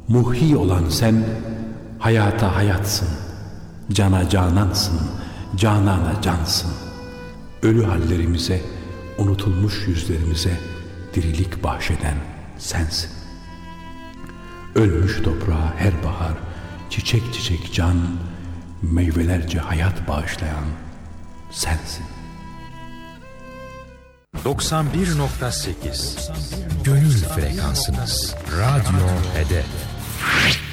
Muhyi olan sen, hayata hayatsın, cana canansın, canana cansın. Ölü hallerimize, unutulmuş yüzlerimize dirilik bahşeden sensin. Ölmüş toprağa her bahar, çiçek çiçek can, meyvelerce hayat bağışlayan sensin. 91.8 Gönül frekansınız. Radyo Hedef.